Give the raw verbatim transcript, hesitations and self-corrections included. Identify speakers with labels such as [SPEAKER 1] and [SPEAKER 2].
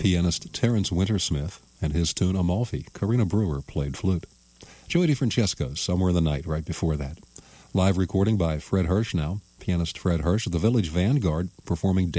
[SPEAKER 1] pianist Terence Wintersmith and his tune Amalfi. Karina Brewer played flute. Joey DeFrancesco, Somewhere in the Night, right before that. Live recording by Fred Hirsch now, pianist Fred Hirsch, the Village Vanguard performing